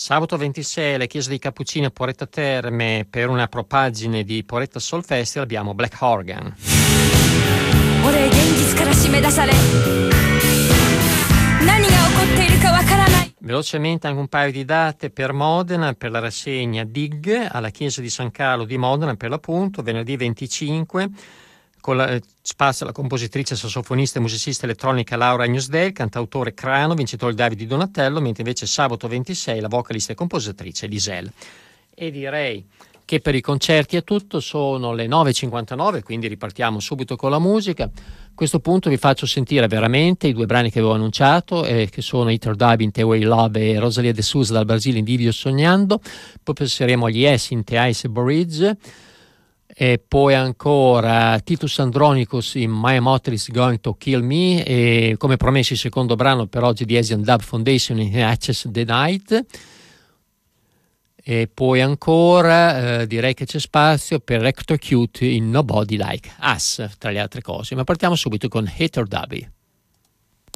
Sabato 26 alla Chiesa dei Cappuccini a Poretta Terme per una propaggine di Poretta Soul Festival abbiamo Black Organ. Velocemente anche un paio di date per Modena, per la rassegna Dig alla Chiesa di San Carlo di Modena per l'appunto, venerdì 25 con spazio alla compositrice, sassofonista e musicista elettronica Laura Agnusdel, cantautore Crano, vincitore Davide Donatello, mentre invece sabato 26 la vocalista e compositrice Liselle. E direi che per i concerti è tutto, sono le 9.59, quindi ripartiamo subito con la musica. A questo punto vi faccio sentire veramente i due brani che avevo annunciato, che sono Heather Dubb in The Way Love e Rosalia De Souza dal Brasile in Divio Sognando, poi passeremo agli Yes in The Ice Bridge, e poi ancora Titus Andronicus in My Emotion is Going to Kill Me, e come promesso il secondo brano per oggi di Asian Dub Foundation in Access the Night, e poi ancora direi che c'è spazio per Electrocute in Nobody Like Us tra le altre cose, ma partiamo subito con Heather Dubb.